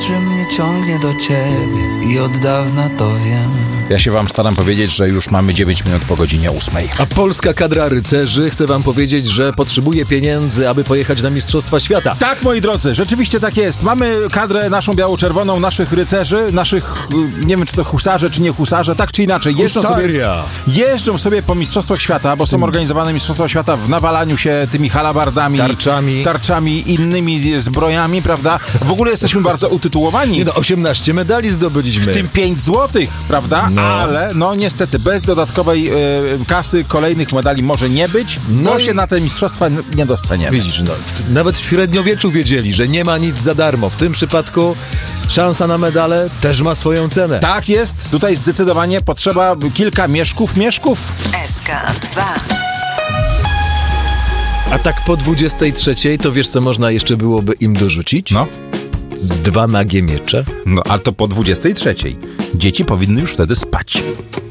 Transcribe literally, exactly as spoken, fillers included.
Wiatrem mnie ciągnie do ciebie i od dawna to wiem. Ja się wam staram powiedzieć, że już mamy dziewięć minut po godzinie ósmej. A polska kadra rycerzy chce wam powiedzieć, że potrzebuje pieniędzy, aby pojechać na Mistrzostwa Świata. Tak, moi drodzy, rzeczywiście tak jest. Mamy kadrę naszą biało-czerwoną, naszych rycerzy, naszych, nie wiem czy to husarze, czy nie husarze, tak czy inaczej. Jeżdżą sobie, jeżdżą sobie po Mistrzostwach Świata, bo są organizowane Mistrzostwa Świata w nawalaniu się tymi halabardami, tarczami, tarczami innymi zbrojami, prawda? W ogóle jesteśmy bardzo utytułowani. Nie no, osiemnaście medali zdobyliśmy. W tym pięć złotych, prawda? No. Ale no niestety bez dodatkowej y, kasy kolejnych medali może nie być, no, no i się na te mistrzostwa nie dostaniemy. Widzisz, no, nawet w średniowieczu wiedzieli, że nie ma nic za darmo. W tym przypadku szansa na medale też ma swoją cenę. Tak jest, tutaj zdecydowanie potrzeba kilka mieszków, mieszków. S K dwa. A tak po dwudziestej trzeciej to wiesz co można jeszcze byłoby im dorzucić? No. Z dwa nagie miecze. No, a to po dwudziestej trzeciej. Dzieci powinny już wtedy spać.